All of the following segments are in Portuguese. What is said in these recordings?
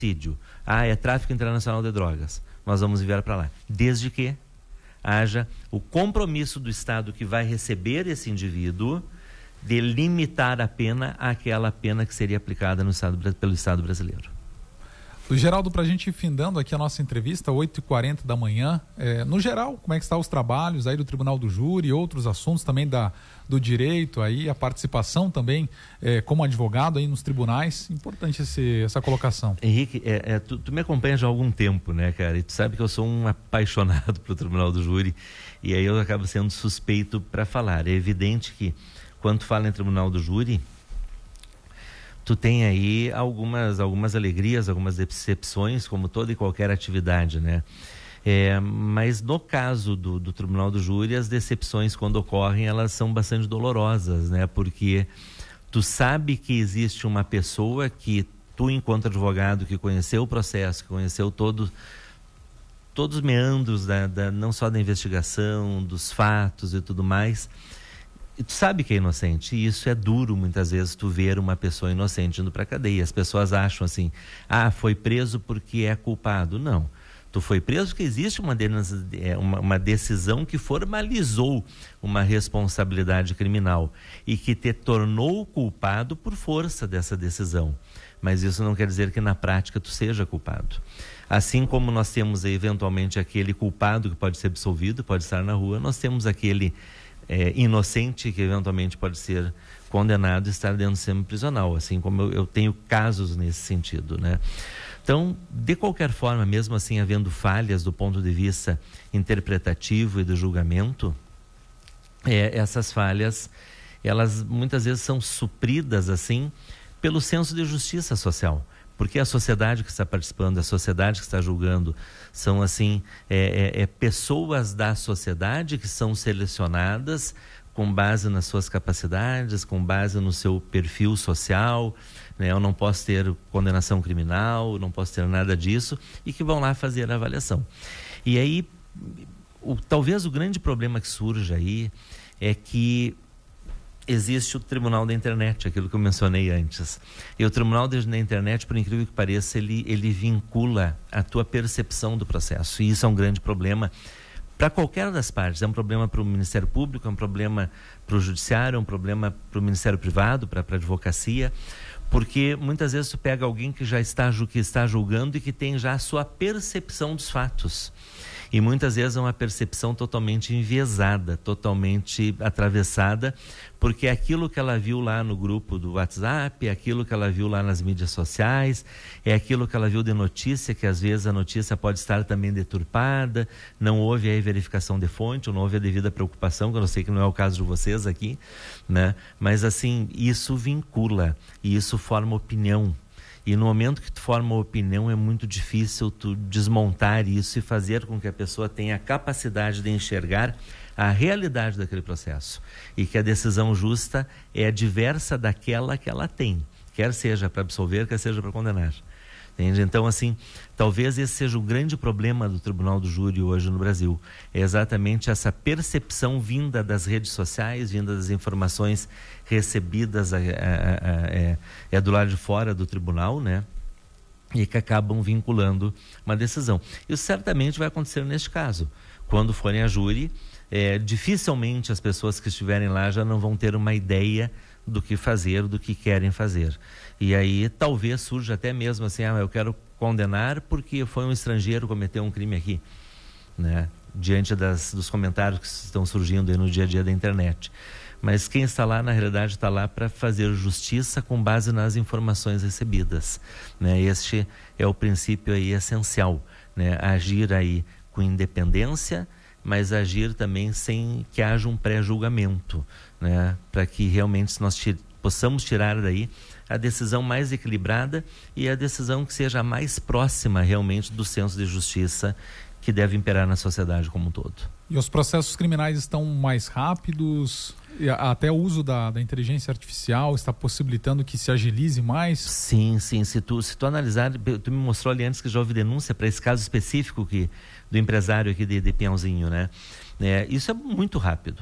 é tráfico internacional de drogas, nós vamos enviar para lá, desde que haja o compromisso do Estado que vai receber esse indivíduo de limitar a pena àquela pena que seria aplicada pelo Estado brasileiro. Geraldo, para a gente ir findando aqui a nossa entrevista, 8h40 da manhã, no geral, como é que estão os trabalhos aí do Tribunal do Júri, outros assuntos também do direito, aí, a participação também como advogado aí nos tribunais? Importante essa colocação. Henrique, tu me acompanha já há algum tempo, né, cara? E tu sabe que eu sou um apaixonado pelo Tribunal do Júri, e aí eu acabo sendo suspeito para falar. É evidente que quando tu fala em Tribunal do Júri, tu tem aí algumas alegrias, algumas decepções, como toda e qualquer atividade, né? Mas no caso do Tribunal do Júri, as decepções, quando ocorrem, elas são bastante dolorosas, né? Porque tu sabe que existe uma pessoa que tu, enquanto advogado, que conheceu o processo, que conheceu todos os meandros não só da investigação, dos fatos e tudo mais, e tu sabe que é inocente, e isso é duro muitas vezes, tu ver uma pessoa inocente indo para a cadeia. As pessoas acham assim, foi preso porque é culpado. Não, tu foi preso porque existe uma decisão que formalizou uma responsabilidade criminal e que te tornou culpado por força dessa decisão. Mas isso não quer dizer que na prática tu seja culpado. Assim como nós temos eventualmente aquele culpado que pode ser absolvido, pode estar na rua, nós temos aquele inocente que eventualmente pode ser condenado e estar dentro do sistema prisional, assim como eu tenho casos nesse sentido, né? Então, de qualquer forma, mesmo assim havendo falhas do ponto de vista interpretativo e do julgamento, essas falhas, elas muitas vezes são supridas assim pelo senso de justiça social. Porque a sociedade que está participando, a sociedade que está julgando, são assim, pessoas da sociedade que são selecionadas com base nas suas capacidades, com base no seu perfil social, né? Eu não posso ter condenação criminal, não posso ter nada disso, e que vão lá fazer a avaliação. E aí, talvez o grande problema que surge aí é que existe o Tribunal da Internet, aquilo que eu mencionei antes. E o Tribunal da Internet, por incrível que pareça, ele vincula a tua percepção do processo. E isso é um grande problema para qualquer das partes. É um problema para o Ministério Público, é um problema para o Judiciário, é um problema para o Ministério Privado, para a advocacia, porque muitas vezes tu pega alguém que está julgando e que tem já a sua percepção dos fatos. E muitas vezes é uma percepção totalmente enviesada, totalmente atravessada, porque é aquilo que ela viu lá no grupo do WhatsApp, é aquilo que ela viu lá nas mídias sociais, é aquilo que ela viu de notícia, que às vezes a notícia pode estar também deturpada, não houve aí verificação de fonte, ou não houve a devida preocupação, que eu não sei que não é o caso de vocês aqui, né? Mas assim, isso vincula, e isso forma opinião. E no momento que tu forma uma opinião, é muito difícil tu desmontar isso e fazer com que a pessoa tenha a capacidade de enxergar a realidade daquele processo. E que a decisão justa é diversa daquela que ela tem, quer seja para absolver, quer seja para condenar. Entende? Então, assim, talvez esse seja o grande problema do Tribunal do Júri hoje no Brasil. É exatamente essa percepção vinda das redes sociais, vinda das informações recebidas do lado de fora do tribunal, né? E que acabam vinculando uma decisão. Isso certamente vai acontecer neste caso. Quando forem a júri, dificilmente as pessoas que estiverem lá já não vão ter uma ideia do que fazer, do que querem fazer. E aí talvez surja até mesmo assim, eu quero condenar porque foi um estrangeiro cometeu um crime aqui, né? Diante dos comentários que estão surgindo aí no dia a dia da internet. Mas quem está lá, na realidade, está lá para fazer justiça com base nas informações recebidas, né? Este é o princípio aí essencial, né? Agir aí com independência, mas agir também sem que haja um pré-julgamento, né? Para que realmente nós possamos tirar daí a decisão mais equilibrada e a decisão que seja mais próxima realmente do senso de justiça que deve imperar na sociedade como um todo. E os processos criminais estão mais rápidos? E até o uso da inteligência artificial está possibilitando que se agilize mais? Sim. Se tu analisar, tu me mostrou ali antes que já houve denúncia para esse caso específico do empresário aqui de Pinhalzinho, né? Isso é muito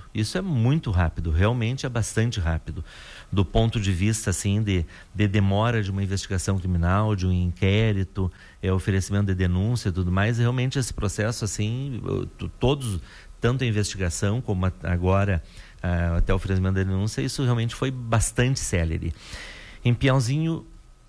rápido, realmente é bastante rápido. Do ponto de vista, assim, de demora de uma investigação criminal, de um inquérito, oferecimento de denúncia e tudo mais, realmente esse processo, assim, todos, tanto a investigação como agora até o oferecimento da denúncia, isso realmente foi bastante célere. Em Pinhalzinho,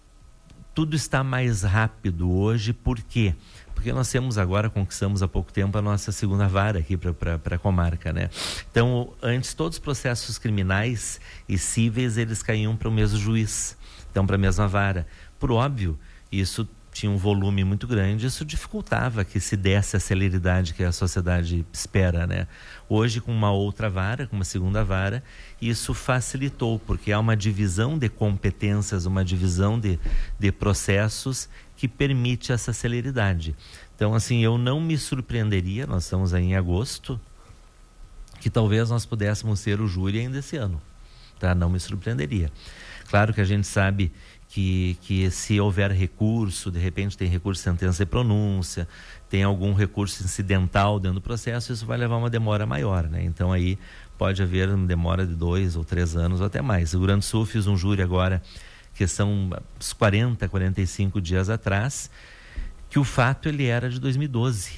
tudo está mais rápido hoje, por quê? Porque nós conquistamos há pouco tempo a nossa segunda vara aqui para a comarca, né? Então, antes, todos os processos criminais e cíveis, eles caíam para o mesmo juiz, então para a mesma vara. Por óbvio, isso tinha um volume muito grande, isso dificultava que se desse a celeridade que a sociedade espera, né? Hoje, com uma outra vara, com uma segunda vara, isso facilitou, porque há uma divisão de competências, uma divisão de processos que permite essa celeridade. Então, assim, eu não me surpreenderia, nós estamos aí em agosto, que talvez nós pudéssemos ser o júri ainda esse ano, tá? Não me surpreenderia. Claro que a gente sabe que se houver recurso, de repente tem recurso de sentença e pronúncia, tem algum recurso incidental dentro do processo, isso vai levar uma demora maior, né? Então aí pode haver uma demora de 2 ou 3 anos ou até mais. O Rio Grande do Sul fiz um júri agora, que são uns 40, 45 dias atrás, que o fato ele era de 2012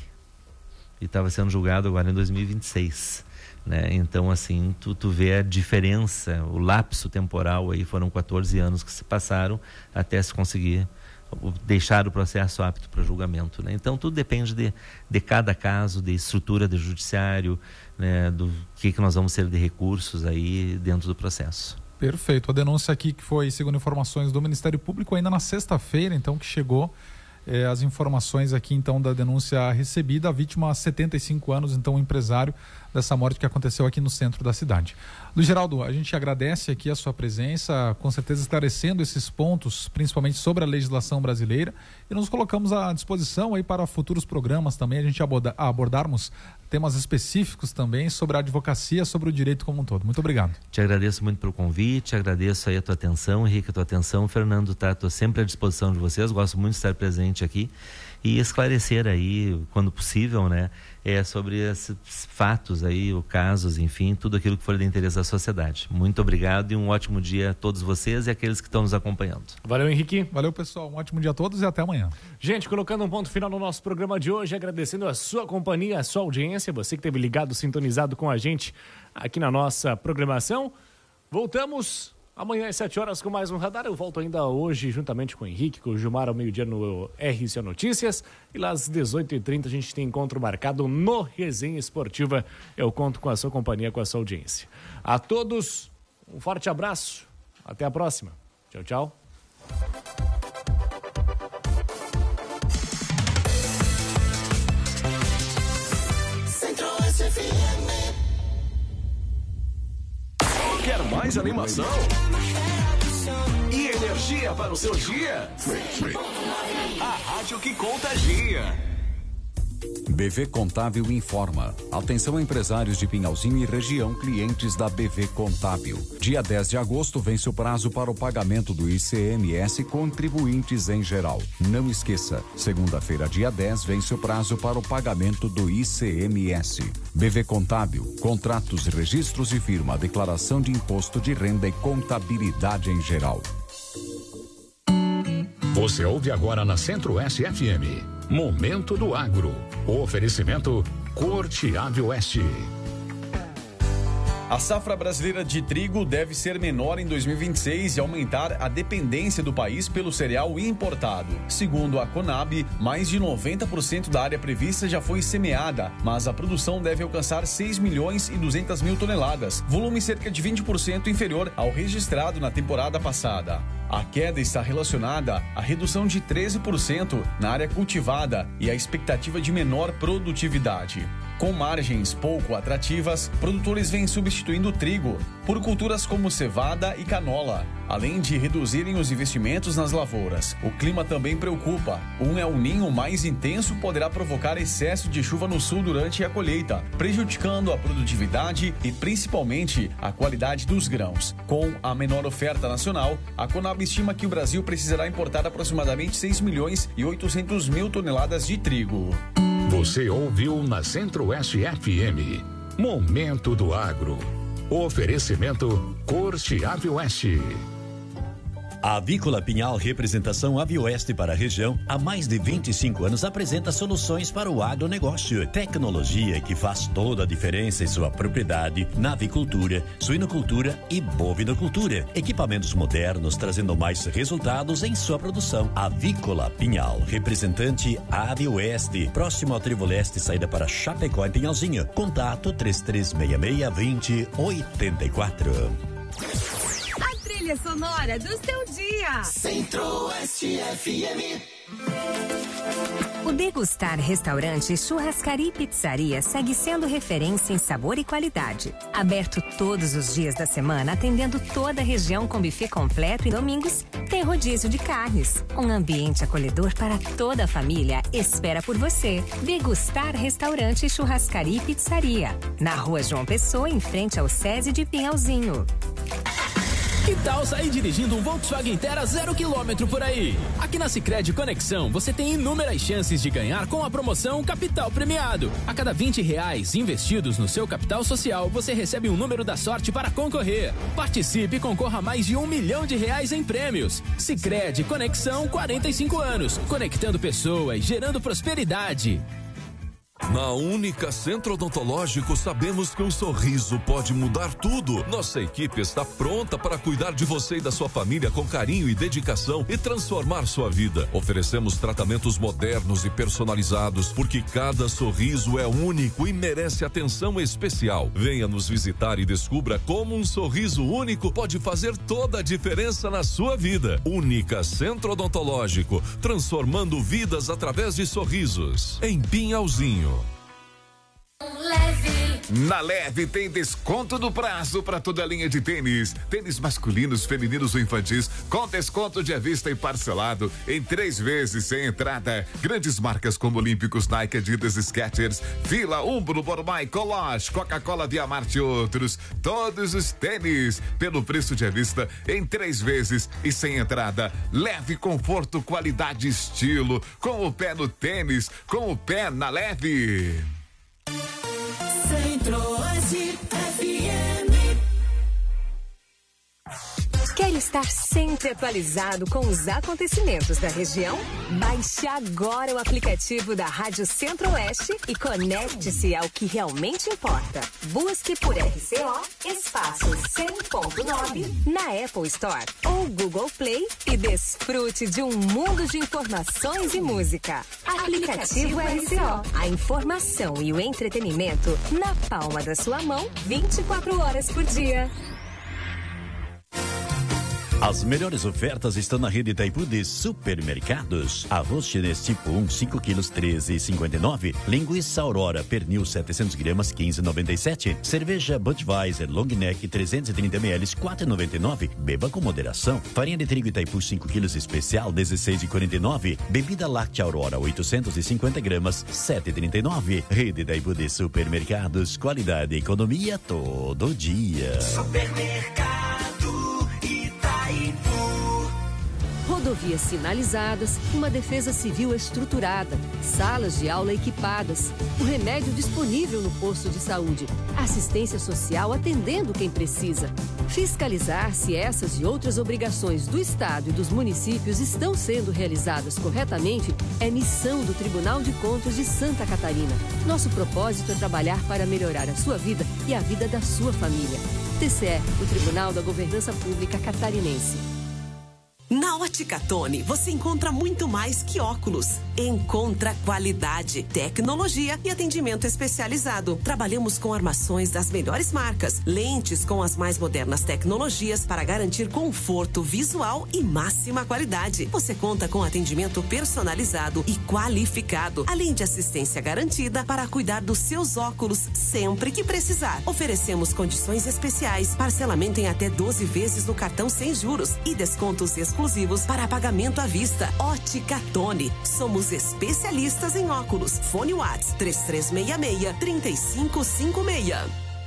e estava sendo julgado agora em 2026, né? Então, assim, tu vê a diferença, o lapso temporal aí, foram 14 anos que se passaram até se conseguir deixar o processo apto para julgamento, né? Então, tudo depende de cada caso, de estrutura do judiciário, né? Do que nós vamos ter de recursos aí dentro do processo. Perfeito. A denúncia aqui que foi, segundo informações do Ministério Público, ainda na sexta-feira, então, que chegou as informações aqui, então, da denúncia recebida. A vítima, 75 anos, então, empresário dessa morte que aconteceu aqui no centro da cidade. Luiz Geraldo, a gente agradece aqui a sua presença, com certeza esclarecendo esses pontos, principalmente sobre a legislação brasileira, e nos colocamos à disposição aí para futuros programas também, a gente abordarmos temas específicos também sobre a advocacia, sobre o direito como um todo. Muito obrigado. Te agradeço muito pelo convite, agradeço aí a tua atenção, Henrique, a tua atenção. Fernando, estou sempre à disposição de vocês, gosto muito de estar presente aqui e esclarecer aí, quando possível, né, sobre esses fatos aí, os casos, enfim, tudo aquilo que for de interesse da sociedade. Muito obrigado e um ótimo dia a todos vocês e aqueles que estão nos acompanhando. Valeu, Henrique. Valeu, pessoal. Um ótimo dia a todos e até amanhã. Gente, colocando um ponto final no nosso programa de hoje, agradecendo a sua companhia, a sua audiência, você que esteve ligado, sintonizado com a gente aqui na nossa programação. Voltamos amanhã às 7 horas com mais um Radar. Eu volto ainda hoje juntamente com o Henrique, com o Gilmar ao meio-dia no RC Notícias. E lá às 18h30 a gente tem encontro marcado no Resenha Esportiva. Eu conto com a sua companhia, com a sua audiência. A todos, um forte abraço. Até a próxima. Tchau, tchau. Quer mais animação? E energia para o seu dia? A rádio que contagia. BV Contábil informa. Atenção empresários de Pinhalzinho e região, clientes da BV Contábil. Dia 10 de agosto vence o prazo para o pagamento do ICMS contribuintes em geral. Não esqueça, segunda-feira, dia 10, vence o prazo para o pagamento do ICMS. BV Contábil, contratos, registros de firma, declaração de imposto de renda e contabilidade em geral. Você ouve agora na Centro-Oeste FM. Momento do Agro. O oferecimento Corteave Oeste. A safra brasileira de trigo deve ser menor em 2026 e aumentar a dependência do país pelo cereal importado. Segundo a Conab, mais de 90% da área prevista já foi semeada, mas a produção deve alcançar 6 milhões e 200 mil toneladas, volume cerca de 20% inferior ao registrado na temporada passada. A queda está relacionada à redução de 13% na área cultivada e à expectativa de menor produtividade. Com margens pouco atrativas, produtores vêm substituindo o trigo por culturas como cevada e canola, além de reduzirem os investimentos nas lavouras. O clima também preocupa. Um El Niño mais intenso poderá provocar excesso de chuva no sul durante a colheita, prejudicando a produtividade e principalmente a qualidade dos grãos. Com a menor oferta nacional, a Conab estima que o Brasil precisará importar aproximadamente 6.800.000 toneladas de trigo. Você ouviu na Centro-Oeste FM. Momento do Agro. Oferecimento Corte Avioeste. A Avícola Pinhal, representação Avioeste para a região, há mais de 25 anos apresenta soluções para o agronegócio. Tecnologia que faz toda a diferença em sua propriedade na avicultura, suinocultura e bovinocultura. Equipamentos modernos trazendo mais resultados em sua produção. Avícola Pinhal, representante Avioeste, próximo ao Trevo Leste, saída para Chapecó e Pinhalzinho. Contato 3366-2084. Trilha sonora do seu dia. Centro-Oeste FM. O Degustar Restaurante, Churrascaria e Pizzaria segue sendo referência em sabor e qualidade. Aberto todos os dias da semana, atendendo toda a região com buffet completo e domingos tem rodízio de carnes. Um ambiente acolhedor para toda a família espera por você. Degustar Restaurante, Churrascaria e Pizzaria. Na Rua João Pessoa, em frente ao SESI de Pinhalzinho. Que tal sair dirigindo um Volkswagen Terra 0 km por aí? Aqui na Sicredi Conexão você tem inúmeras chances de ganhar com a promoção Capital Premiado. A cada R$20 investidos no seu capital social, você recebe um número da sorte para concorrer. Participe e concorra a mais de R$1 milhão em prêmios. Sicredi Conexão, 45 anos. Conectando pessoas, gerando prosperidade. Na Única Centro Odontológico sabemos que um sorriso pode mudar tudo. Nossa equipe está pronta para cuidar de você e da sua família com carinho e dedicação e transformar sua vida. Oferecemos tratamentos modernos e personalizados, porque cada sorriso é único e merece atenção especial. Venha nos visitar e descubra como um sorriso único pode fazer toda a diferença na sua vida. Única Centro Odontológico, transformando vidas através de sorrisos. Em Pinhalzinho. Na Leve tem desconto do prazo para toda a linha de tênis. Tênis masculinos, femininos ou infantis, com desconto de à vista e parcelado em 3 vezes sem entrada. Grandes marcas como Olímpicos, Nike, Adidas, Skechers, Fila, Umbro, Bormai, Coloche, Coca-Cola, Via Marte e outros. Todos os tênis pelo preço de à vista em 3 vezes e sem entrada. Leve, conforto, qualidade e estilo. Com o pé no tênis, com o pé na Leve. Centro-Oeste FM. Quer estar sempre atualizado com os acontecimentos da região? Baixe agora o aplicativo da Rádio Centro-Oeste e conecte-se ao que realmente importa. Busque por RCO Espaço 100.9 na Apple Store ou Google Play e desfrute de um mundo de informações e música. Aplicativo RCO. A informação e o entretenimento na palma da sua mão, 24 horas por dia. As melhores ofertas estão na rede Itaipu de supermercados. Arroz chinês tipo 1, 5 quilos, 13,59. Linguiça Aurora, pernil 700 gramas, 15,97. Cerveja Budweiser Long Neck 330 ml, 4,99. Beba com moderação. Farinha de trigo Itaipu 5 quilos especial, 16,49. Bebida láctea Aurora 850 gramas, 7,39. Rede Itaipu de supermercados, qualidade e economia todo dia. Supermercado Rodovias sinalizadas, uma defesa civil estruturada, salas de aula equipadas, o remédio disponível no posto de saúde, assistência social atendendo quem precisa. Fiscalizar se essas e outras obrigações do Estado e dos municípios estão sendo realizadas corretamente é missão do Tribunal de Contas de Santa Catarina. Nosso propósito é trabalhar para melhorar a sua vida e a vida da sua família. TCE, o Tribunal da Governança Pública Catarinense. Na Ótica Tony, você encontra muito mais que óculos. Encontra qualidade, tecnologia e atendimento especializado. Trabalhamos com armações das melhores marcas, lentes com as mais modernas tecnologias para garantir conforto visual e máxima qualidade. Você conta com atendimento personalizado e qualificado, além de assistência garantida para cuidar dos seus óculos sempre que precisar. Oferecemos condições especiais, parcelamento em até 12 vezes no cartão sem juros e descontos exclusivos para pagamento à vista. Ótica Tony. Somos especialistas em óculos. Fone Whats 3366-3556.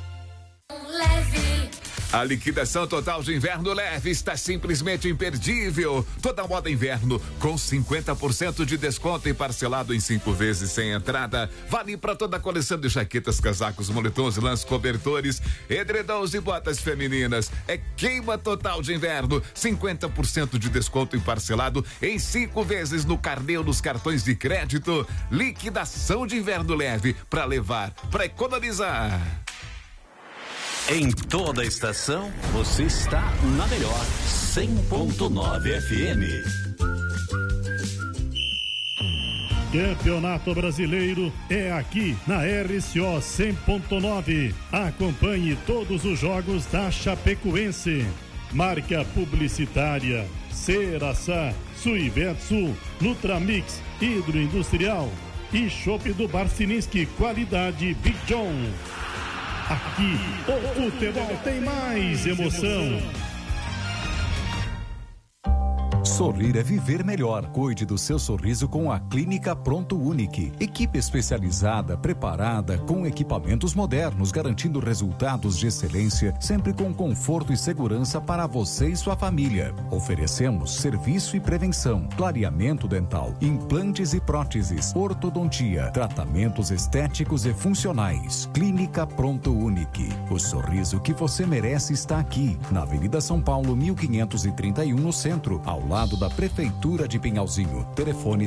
A liquidação total de inverno leve está simplesmente imperdível. Toda moda inverno com 50% de desconto e parcelado em 5 vezes sem entrada. Vale para toda a coleção de jaquetas, casacos, moletons, lãs, cobertores, edredons e botas femininas. É queima total de inverno. 50% de desconto e parcelado em 5 vezes no carnê ou nos cartões de crédito. Liquidação de inverno leve para levar, para economizar. Em toda a estação, você está na melhor 100.9 FM. Campeonato Brasileiro é aqui na RCO 100.9. Acompanhe todos os jogos da Chapecoense. Marca publicitária Ceraçá, Suiversul, Nutramix, Hidroindustrial e Chopp do Barcinski, qualidade Big John. Aqui, o futebol tem mais emoção. Sorrir é viver melhor. Cuide do seu sorriso com a Clínica Pronto Unique. Equipe especializada, preparada, com equipamentos modernos, garantindo resultados de excelência, sempre com conforto e segurança para você e sua família. Oferecemos serviço e prevenção, clareamento dental, implantes e próteses, ortodontia, tratamentos estéticos e funcionais. Clínica Pronto Unique. O sorriso que você merece está aqui, na Avenida São Paulo, 1531, no centro, ao lado da Prefeitura de Pinhalzinho. Telefone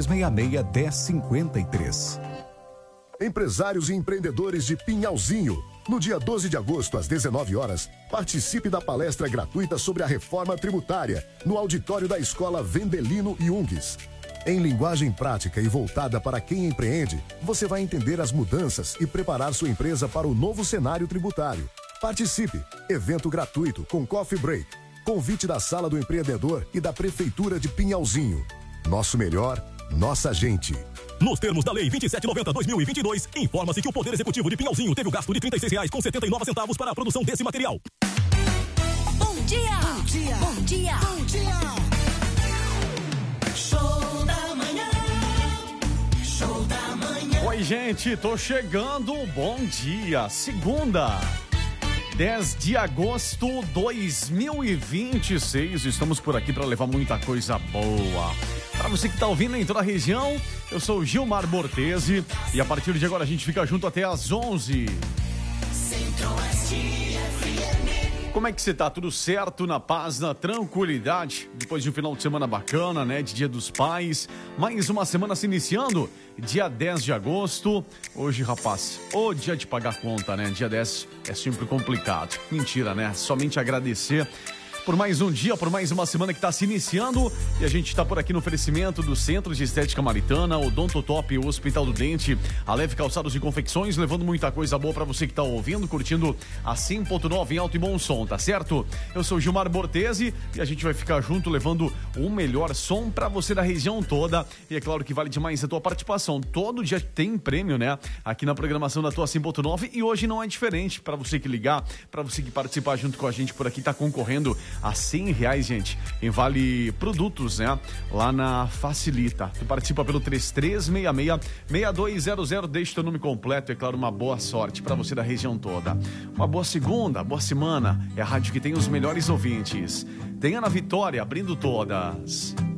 3366-1053. Empresários e empreendedores de Pinhalzinho. No dia 12 de agosto, às 19 horas, participe da palestra gratuita sobre a reforma tributária, no auditório da Escola Vendelino Jungues. Em linguagem prática e voltada para quem empreende, você vai entender as mudanças e preparar sua empresa para o novo cenário tributário. Participe! Evento gratuito com coffee break. Convite da Sala do Empreendedor e da Prefeitura de Pinhalzinho. Nosso melhor, nossa gente. Nos termos da Lei 2790/2022, informa-se que o Poder Executivo de Pinhalzinho teve o gasto de R$ 36,79 para a produção desse material. Bom dia! Bom dia! Bom dia! Bom dia! Show da manhã! Show da manhã! Oi, gente, tô chegando. Bom dia! Segunda, 10 de agosto de 2026. Estamos por aqui para levar muita coisa boa para você que está ouvindo em toda a região. Eu sou o Gilmar Bortesi e a partir de agora a gente fica junto até às 11. Centro-Oeste FM. Como é que você tá? Tudo certo? Na paz, na tranquilidade? Depois de um final de semana bacana, né? De Dia dos Pais. Mais uma semana se iniciando. Dia 10 de agosto. Hoje, rapaz, o dia de pagar conta, né? Dia 10 é sempre complicado. Mentira, né? Somente agradecer por mais um dia, por mais uma semana que está se iniciando. E a gente está por aqui no oferecimento do Centro de Estética Maritana, Odontotop, o Hospital do Dente, a Leve Calçados e Confecções, levando muita coisa boa para você que está ouvindo, curtindo a 100.9 em alto e bom som, tá certo? Eu sou Gilmar Bortesi e a gente vai ficar junto levando o melhor som para você da região toda. E é claro que vale demais a tua participação. Todo dia tem prêmio, né? Aqui na programação da tua 100.9 e hoje não é diferente. Para você que ligar, para você que participar junto com a gente por aqui, tá concorrendo a R$100, gente, em vale produtos, né? Lá na Facilita. Tu participa pelo 3366-6200. Deixa teu nome completo, é claro, uma boa sorte para você da região toda. Uma boa segunda, boa semana. É a rádio que tem os melhores ouvintes. Tem Ana Vitória abrindo todas.